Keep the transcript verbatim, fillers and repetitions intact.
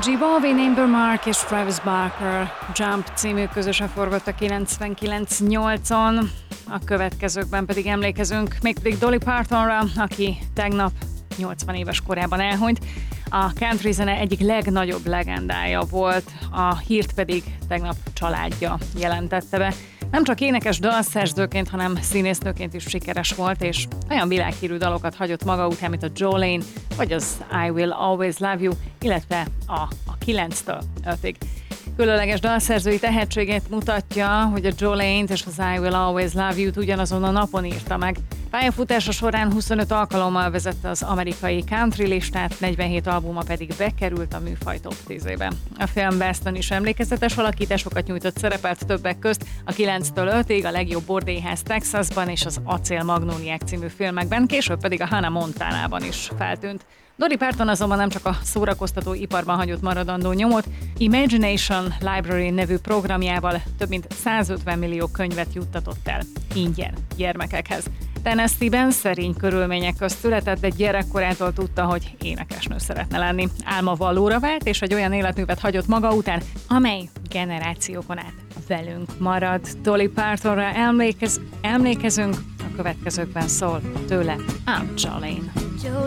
G. Balvin, Amber Mark és Travis Barker Jump című közösen forgott a kilencvenkilenc nyolcon, a következőkben pedig emlékezünk mégpedig Dolly Partonra, aki tegnap nyolcvan éves korában elhunyt. A country zene egyik legnagyobb legendája volt, a hírt pedig tegnap családja jelentette be. Nem csak énekes dalszerzőként, hanem színésznőként is sikeres volt, és olyan világhírű dalokat hagyott maga után, mint a Jolene, vagy az I Will Always Love You, illetve a, a kilenctől ötig. Különleges dalszerzői tehetségét mutatja, hogy a Jolene-t és az I Will Always Love You-t ugyanazon a napon írta meg. Pályafutása során huszonöt alkalommal vezette az amerikai country listát, negyvenhét albuma pedig bekerült a műfaj top tízébe. A film Beston is emlékezetes alakításokat nyújtott, szerepelt többek közt a kilenctől ötig, a Legjobb bordélyház Texasban és az Acél Magnóliák című filmekben, később pedig a Hannah Montanában is feltűnt. Dolly Parton azonban nem csak a szórakoztató iparban hagyott maradandó nyomot, Imagination Library nevű programjával több mint százötven millió könyvet juttatott el ingyen gyermekekhez. Tennessee-ben szerény körülmények közt született, de gyerekkorától tudta, hogy énekesnő szeretne lenni. Álma valóra vált, és egy olyan életművet hagyott maga után, amely generációkon át velünk marad. Dolly Partonra emlékez, emlékezünk, a következőkben szól tőle I'm Jolene.